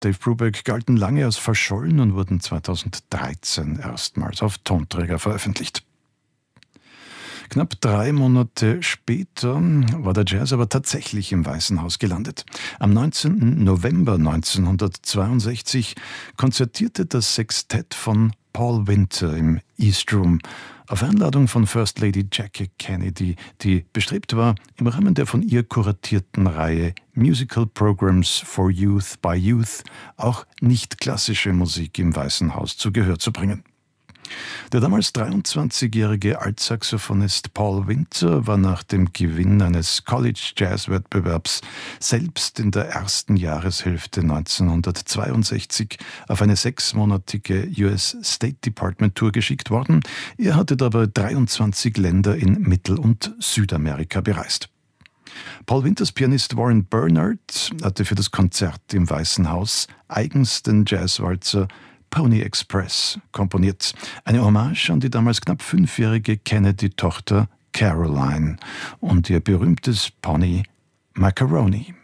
Dave Brubeck galten lange als verschollen und wurden 2013 erstmals auf Tonträger veröffentlicht. Knapp 3 Monate später war der Jazz aber tatsächlich im Weißen Haus gelandet. Am 19. November 1962 konzertierte das Sextett von Paul Winter im East Room auf Einladung von First Lady Jackie Kennedy, die bestrebt war, im Rahmen der von ihr kuratierten Reihe Musical Programs for Youth by Youth auch nicht klassische Musik im Weißen Haus zu Gehör zu bringen. Der damals 23-jährige Altsaxophonist Paul Winter war nach dem Gewinn eines College-Jazz-Wettbewerbs selbst in der ersten Jahreshälfte 1962 auf eine 6-monatige US State Department Tour geschickt worden. Er hatte dabei 23 Länder in Mittel- und Südamerika bereist. Paul Winters Pianist Warren Bernard hatte für das Konzert im Weißen Haus eigens den Jazzwalzer Pony Express komponiert. Eine Hommage an die damals knapp 5-jährige Kennedy-Tochter Caroline und ihr berühmtes Pony Macaroni.